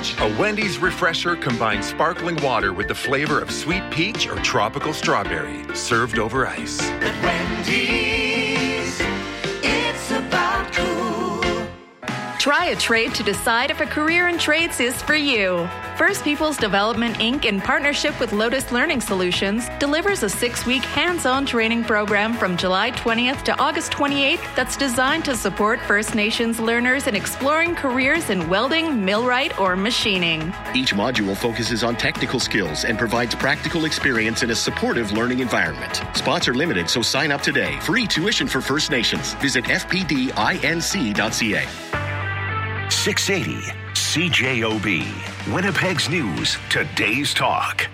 Beverage. A Wendy's refresher combines sparkling water with the flavor of sweet peach or tropical strawberry, served over ice. At Wendy's, it's about cool. Try a trade to decide if a career in trades is for you. First Peoples Development, Inc., in partnership with Lotus Learning Solutions, delivers a 6-week hands-on training program from July 20th to August 28th that's designed to support First Nations learners in exploring careers in welding, millwright, or machining. Each module focuses on technical skills and provides practical experience in a supportive learning environment. Spots are limited, so sign up today. Free tuition for First Nations. Visit fpdinc.ca. 680 CJOB. Winnipeg's News, today's talk.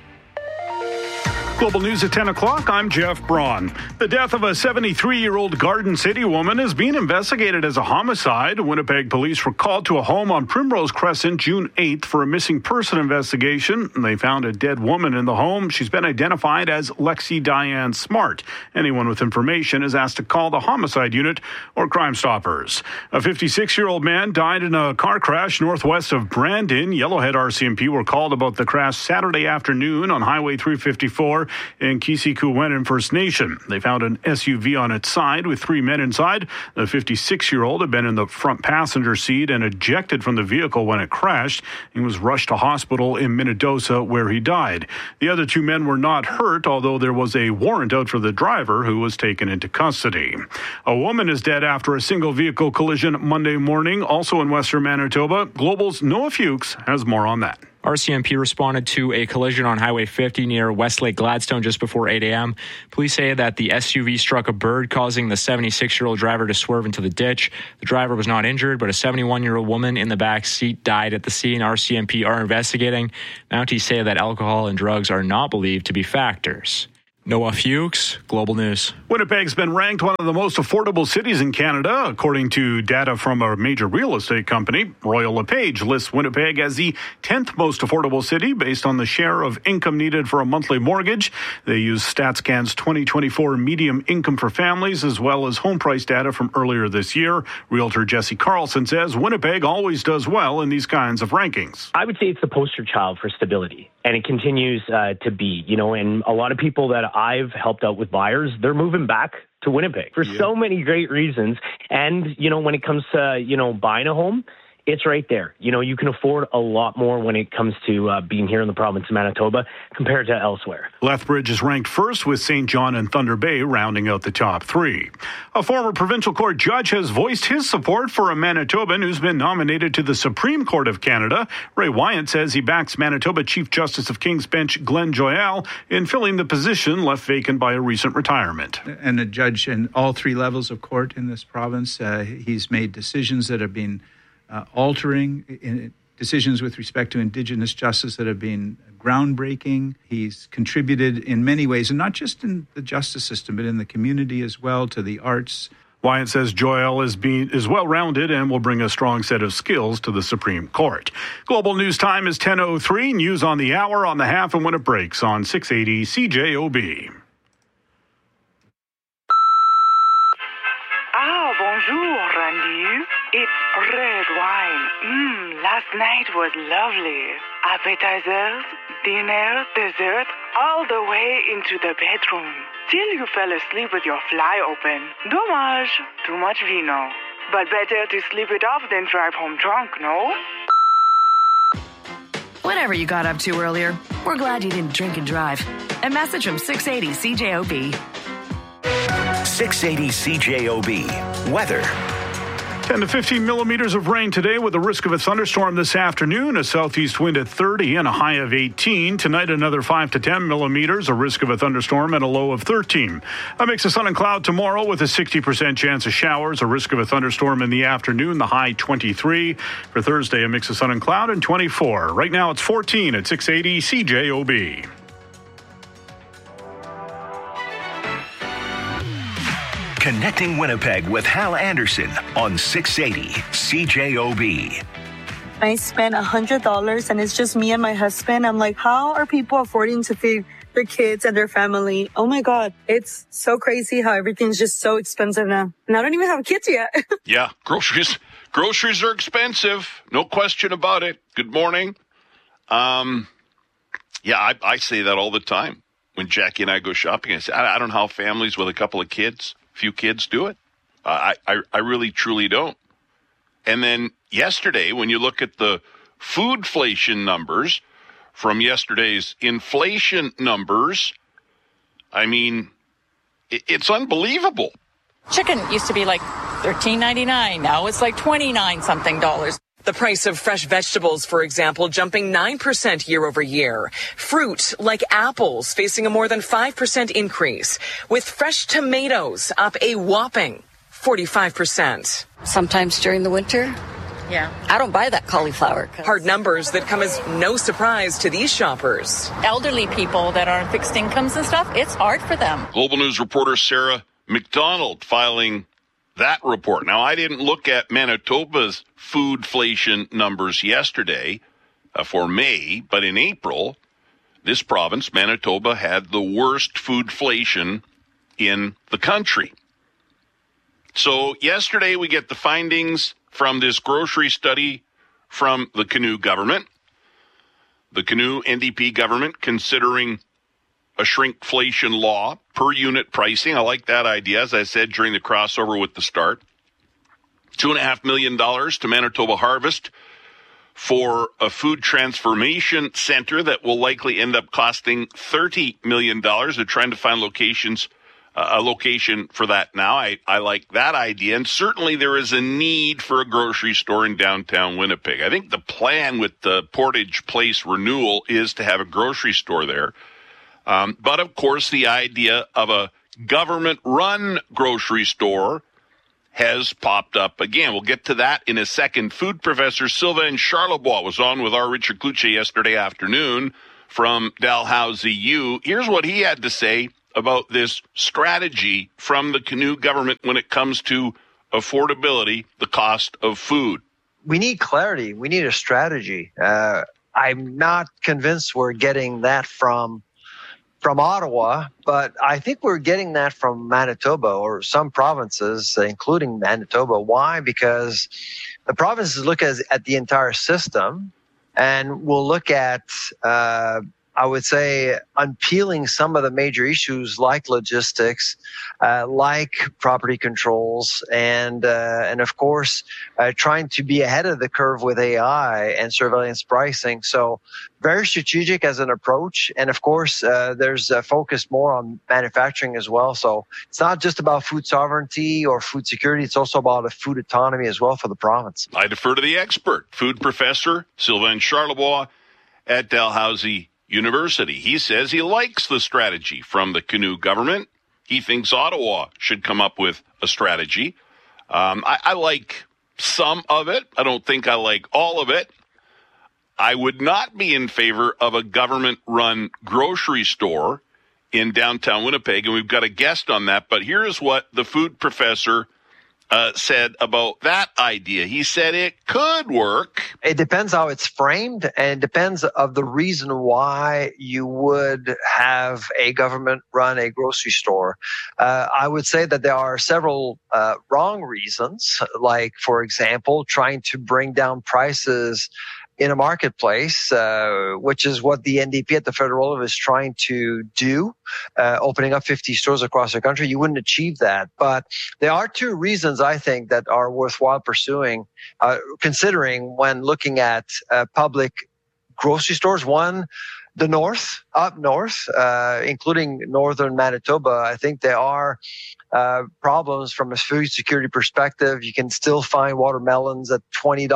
Global News at 10 o'clock, I'm Jeff Braun. The death of a 73-year-old Garden City woman is being investigated as a homicide. Winnipeg police were called to a home on Primrose Crescent June 8th for a missing person investigation. They found a dead woman in the home. She's been identified as Lexi Diane Smart. Anyone with information is asked to call the homicide unit or Crime Stoppers. A 56-year-old man died in a car crash northwest of Brandon. Yellowhead RCMP were called about the crash Saturday afternoon on Highway 354 in Kisikuwenen First Nation. They found an SUV on its side with 3 men inside. The 56-year-old had been in the front passenger seat and ejected from the vehicle when it crashed. He was rushed to hospital in Minnedosa, where he died. The other 2 men were not hurt, although there was a warrant out for the driver, who was taken into custody. A woman is dead after a single vehicle collision Monday morning, also in western Manitoba. Global's Noah Fuchs has more on that. RCMP responded to a collision on Highway 50 near Westlake Gladstone just before 8 a.m. Police say that the SUV struck a bird, causing the 76-year-old driver to swerve into the ditch. The driver was not injured, but a 71-year-old woman in the back seat died at the scene. RCMP are investigating. Mounties say that alcohol and drugs are not believed to be factors. Noah Fuchs, Global News. Winnipeg's been ranked one of the most affordable cities in Canada, according to data from a major real estate company. Royal LePage lists Winnipeg as the 10th most affordable city based on the share of income needed for a monthly mortgage. They use StatsCan's 2024 medium income for families, as well as home price data from earlier this year. Realtor Jesse Carlson says Winnipeg always does well in these kinds of rankings. I would say it's the poster child for stability, and it continues to be, and a lot of people that I've helped out with buyers, they're moving back to Winnipeg for so many great reasons. And, when it comes to, buying a home, it's right there. You can afford a lot more when it comes to being here in the province of Manitoba compared to elsewhere. Lethbridge is ranked first, with St. John and Thunder Bay rounding out the top 3. A former provincial court judge has voiced his support for a Manitoban who's been nominated to the Supreme Court of Canada. Ray Wyant says he backs Manitoba Chief Justice of King's Bench Glenn Joyal in filling the position left vacant by a recent retirement. And a judge in all 3 levels of court in this province, he's made decisions that have been altering, decisions with respect to Indigenous justice that have been groundbreaking. He's contributed in many ways, and not just in the justice system, but in the community as well, to the arts. Wyant says Joel is well-rounded and will bring a strong set of skills to the Supreme Court. Global News Time is 10:03. News on the hour, on the half, and when it breaks on 680 CJOB. Bonjour, Randy. It's red wine. Last night was lovely. Appetizers, dinner, dessert, all the way into the bedroom. Till you fell asleep with your fly open. Dommage. Too much vino. But better to sleep it off than drive home drunk, no? Whatever you got up to earlier, we're glad you didn't drink and drive. A message from 680 CJOB. 680 CJOB. Weather. 10 to 15 millimeters of rain today, with a risk of a thunderstorm this afternoon. A southeast wind at 30 and a high of 18. Tonight, another 5 to 10 millimeters, a risk of a thunderstorm and a low of 13. A mix of sun and cloud tomorrow with a 60% chance of showers, a risk of a thunderstorm in the afternoon, the high 23. For Thursday, a mix of sun and cloud and 24. Right now, it's 14 at 680 CJOB. Connecting Winnipeg with Hal Anderson on 680 CJOB. I spent $100 and it's just me and my husband. I'm like, how are people affording to feed their kids and their family? Oh my God. It's so crazy how everything's just so expensive now. And I don't even have kids yet. Yeah, groceries Groceries are expensive, no question about it. Good morning. I say that all the time. When Jackie and I go shopping, I say, I don't know how families with a few kids do it. I really, truly don't. And then yesterday, when you look at the foodflation numbers from yesterday's inflation numbers, I mean, it's unbelievable. Chicken used to be like $13.99. Now it's like $29-something. The price of fresh vegetables, for example, jumping 9% year over year. Fruit, like apples, facing a more than 5% increase, with fresh tomatoes up a whopping 45%. Sometimes during the winter, I don't buy that cauliflower. Hard numbers that come as no surprise to these shoppers. Elderly people that are on fixed incomes and stuff, it's hard for them. Global News reporter Sarah McDonald filing that report. Now, I didn't look at Manitoba's foodflation numbers yesterday for May, but in April, this province, Manitoba, had the worst foodflation in the country. So yesterday we get the findings from this grocery study from the Canoe government. The Canoe NDP government considering a shrinkflation law, per unit pricing. I like that idea, as I said during the crossover with the start. $2.5 million to Manitoba Harvest for a food transformation center that will likely end up costing $30 million. They're trying to find a location for that now. I like that idea. And certainly there is a need for a grocery store in downtown Winnipeg. I think the plan with the Portage Place renewal is to have a grocery store there. But, of course, the idea of a government-run grocery store has popped up again. We'll get to that in a second. Food professor Sylvain Charlebois was on with our Richard Kluche yesterday afternoon from Dalhousie U. Here's what he had to say about this strategy from the Canoe government when it comes to affordability, the cost of food. We need clarity. We need a strategy. I'm not convinced we're getting that from Ottawa, but I think we're getting that from Manitoba or some provinces, including Manitoba. Why? Because the provinces look at the entire system and will look at, I would say, unpeeling some of the major issues like logistics, like property controls, and of course, trying to be ahead of the curve with AI and surveillance pricing. So very strategic as an approach. And of course, there's a focus more on manufacturing as well. So it's not just about food sovereignty or food security. It's also about a food autonomy as well for the province. I defer to the expert, food professor Sylvain Charlebois at Dalhousie University. He says he likes the strategy from the Canoe government. He thinks Ottawa should come up with a strategy. I like some of it. I don't think I like all of it. I would not be in favor of a government-run grocery store in downtown Winnipeg, and we've got a guest on that. But here's what the food professor said about that idea. He said it could work. It depends how it's framed, and it depends of the reason why you would have a government run a grocery store. I would say that there are several wrong reasons, like, for example, trying to bring down prices in a marketplace, which is what the NDP at the federal level is trying to do, opening up 50 stores across the country. You wouldn't achieve that. But there are two reasons, I think, that are worthwhile pursuing, considering when looking at public grocery stores. One, the north, up north, including northern Manitoba, I think there are problems from a food security perspective. You can still find watermelons at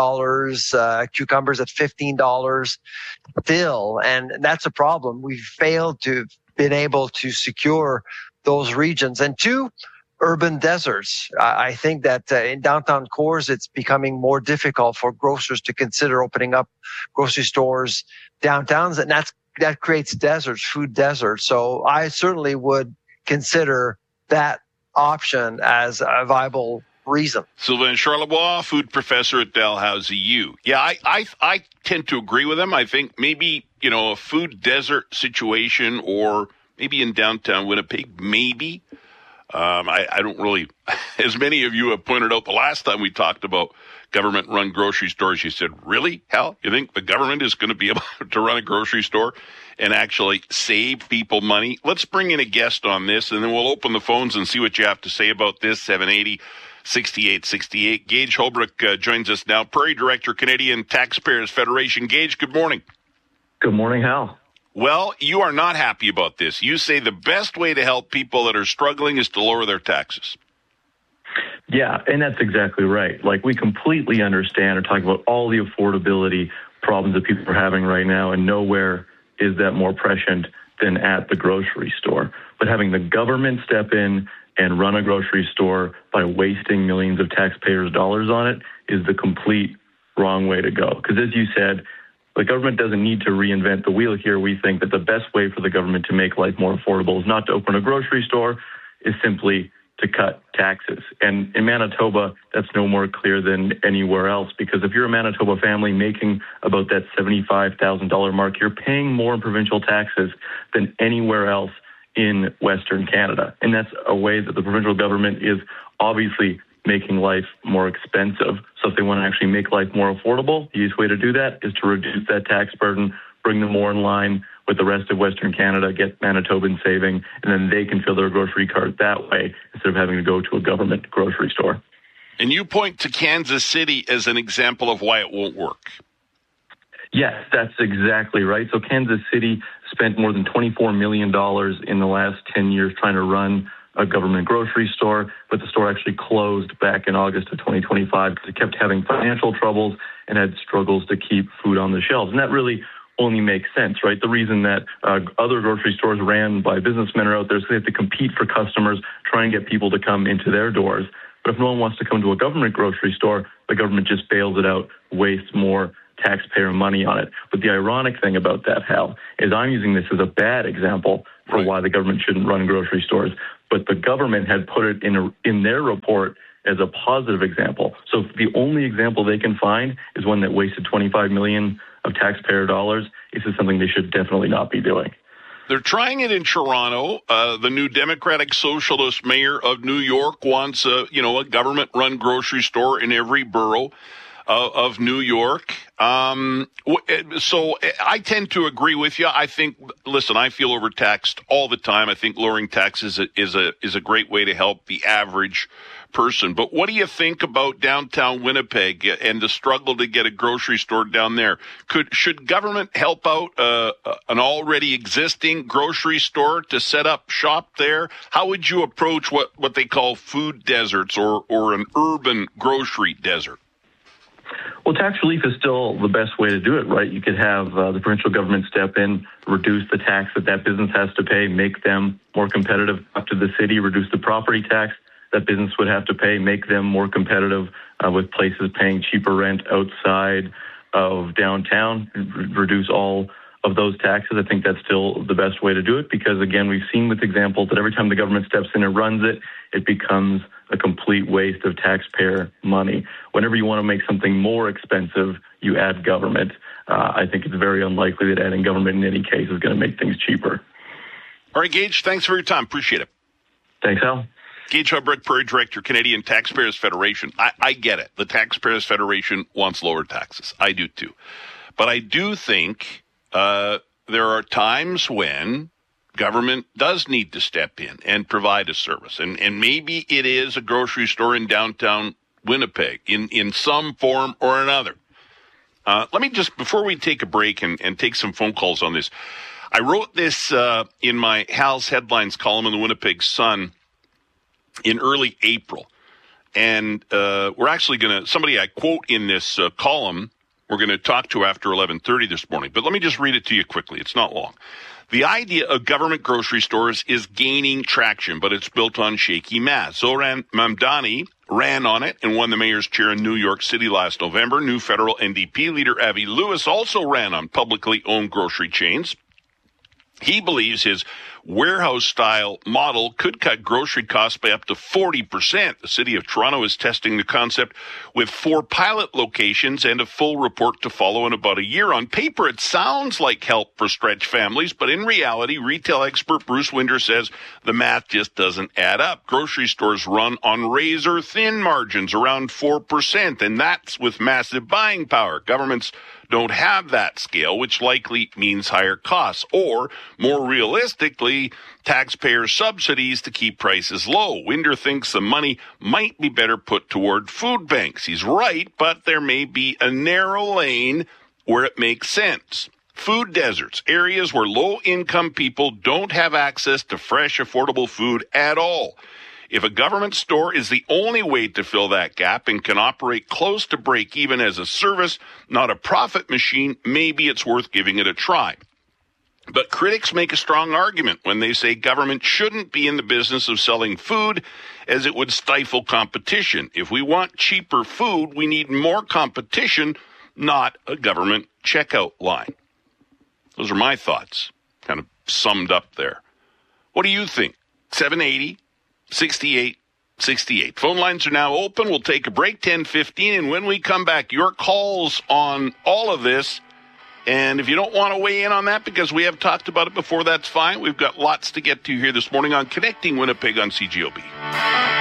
$20, cucumbers at $15 still, and that's a problem. We've failed to been able to secure those regions. And two, urban deserts. I think that in downtown cores, it's becoming more difficult for grocers to consider opening up grocery stores downtowns, and that creates deserts, food deserts. So I certainly would consider that option as a viable reason. Sylvain Charlebois, food professor at Dalhousie U. Yeah, I tend to agree with him. I think maybe, a food desert situation, or maybe in downtown Winnipeg, maybe. I don't really, as many of you have pointed out the last time we talked about government-run grocery stores. You said, really? Hal? You think the government is going to be able to run a grocery store and actually save people money? Let's bring in a guest on this, and then we'll open the phones and see what you have to say about this. 780-6868. Gage Holbrook joins us now, Prairie Director, Canadian Taxpayers Federation. Gage, good morning. Good morning, Hal. Well, you are not happy about this. You say the best way to help people that are struggling is to lower their taxes. Yeah, and that's exactly right. Like, we completely understand or talk about all the affordability problems that people are having right now, and nowhere is that more prescient than at the grocery store. But having the government step in and run a grocery store by wasting millions of taxpayers' dollars on it is the complete wrong way to go. Because as you said, the government doesn't need to reinvent the wheel here. We think that the best way for the government to make life more affordable is not to open a grocery store, is simply to cut taxes. And in Manitoba, that's no more clear than anywhere else, because if you're a Manitoba family making about that $75,000 mark, you're paying more in provincial taxes than anywhere else in Western Canada. And that's a way that the provincial government is obviously making life more expensive. So if they want to actually make life more affordable, the easiest way to do that is to reduce that tax burden, bring them more in line with the rest of Western Canada, get Manitobans saving, and then they can fill their grocery cart that way instead of having to go to a government grocery store. And you point to Kansas City as an example of why it won't work. Yes, that's exactly right. So Kansas City spent more than $24 million in the last 10 years trying to run a government grocery store, but the store actually closed back in August of 2025 because it kept having financial troubles and had struggles to keep food on the shelves. And that really only makes sense, right? The reason that other grocery stores ran by businessmen are out there is they have to compete for customers, try and get people to come into their doors. But if no one wants to come to a government grocery store, the government just bails it out, wastes more taxpayer money on it. But the ironic thing about that, Hal, is I'm using this as a bad example for why the government shouldn't run grocery stores. But the government had put it in their report as a positive example. So the only example they can find is one that wasted $25 million of taxpayer dollars. This is something they should definitely not be doing. They're trying it in Toronto. The new Democratic Socialist mayor of New York wants a government-run grocery store in every borough of New York. So I tend to agree with you. I think, listen, I feel overtaxed all the time. I think lowering taxes is a great way to help the average person. But what do you think about downtown Winnipeg and the struggle to get a grocery store down there? Should government help out an already existing grocery store to set up shop there? How would you approach what they call food deserts or an urban grocery desert? Well, tax relief is still the best way to do it, right? You could have the provincial government step in, reduce the tax that business has to pay, make them more competitive up to the city, reduce the property tax that business would have to pay, make them more competitive with places paying cheaper rent outside of downtown, reduce all of those taxes. I think that's still the best way to do it because, again, we've seen with examples that every time the government steps in and runs it, it becomes a complete waste of taxpayer money. Whenever you want to make something more expensive, you add government. I think it's very unlikely that adding government in any case is going to make things cheaper. All right, Gage, thanks for your time. Appreciate it. Thanks, Al. Gage Holbrook, Prairie Director, Canadian Taxpayers Federation. I get it. The Taxpayers Federation wants lower taxes. I do too. But I do think there are times when government does need to step in and provide a service. And maybe it is a grocery store in downtown Winnipeg in some form or another. Let me just, before we take a break and take some phone calls on this, I wrote this in my Hal's Headlines column in the Winnipeg Sun in early April. And we're actually going to, somebody I quote in this column, we're going to talk to after 11:30 this morning. But let me just read it to you quickly. It's not long. The idea of government grocery stores is gaining traction, but it's built on shaky math. Zoran Mamdani ran on it and won the mayor's chair in New York City last November. New federal NDP leader Avi Lewis also ran on publicly owned grocery chains. He believes his warehouse-style model could cut grocery costs by up to 40%. The City of Toronto is testing the concept with 4 pilot locations and a full report to follow in about a year. On paper, it sounds like help for stretched families, but in reality, retail expert Bruce Winder says the math just doesn't add up. Grocery stores run on razor-thin margins, around 4%, and that's with massive buying power. Governments don't have that scale, which likely means higher costs, or more realistically, taxpayer subsidies to keep prices low. Winder thinks the money might be better put toward food banks. He's right, but there may be a narrow lane where it makes sense. Food deserts, areas where low-income people don't have access to fresh, affordable food at all. If a government store is the only way to fill that gap and can operate close to break even as a service, not a profit machine, maybe it's worth giving it a try. But critics make a strong argument when they say government shouldn't be in the business of selling food, as it would stifle competition. If we want cheaper food, we need more competition, not a government checkout line. Those are my thoughts, kind of summed up there. What do you think? 780-68-68. Phone lines are now open. We'll take a break, 10:15, and when we come back, your calls on all of this. And if you don't want to weigh in on that because we have talked about it before, that's fine. We've got lots to get to here this morning on Connecting Winnipeg on CJOB.